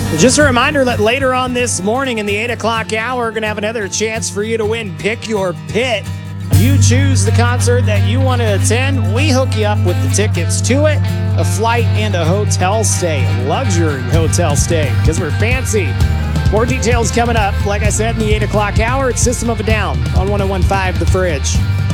Just a reminder that later on this morning in the 8 o'clock hour, we're going to have another chance for you to win Pick Your Pit. You choose the concert that you want to attend. We hook you up with the tickets to it, a flight, and a hotel stay, a luxury hotel stay, because we're fancy. More details coming up. Like I said, in the 8 o'clock hour, it's System of a Down on 101.5 The Fridge.